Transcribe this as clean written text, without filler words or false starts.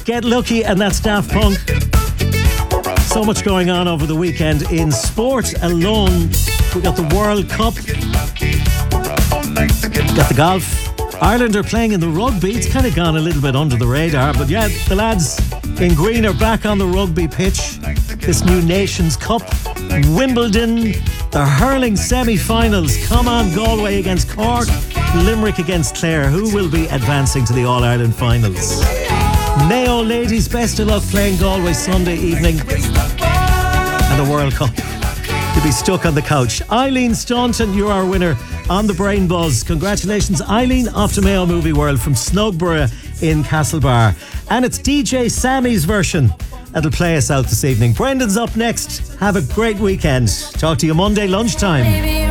Get Lucky, and that's Daft Punk. So much going on over the weekend in sport alone. We got the World Cup, got the golf. Ireland are playing in the rugby. It's kind of gone a little bit under the radar, but yeah, the lads in green are back on the rugby pitch. This new Nations Cup, Wimbledon, the hurling semi-finals. Come on, Galway against Cork, Limerick against Clare. Who will be advancing to the All-Ireland finals? Mayo ladies, best of luck playing Galway Sunday evening. And the World Cup. You'll be stuck on the couch. Eileen Staunton, you're our winner on the Brain Buzz. Congratulations, Eileen, off to Mayo Movie World from Snugborough in Castlebar. And it's DJ Sammy's version that'll play us out this evening. Brendan's up next. Have a great weekend. Talk to you Monday lunchtime.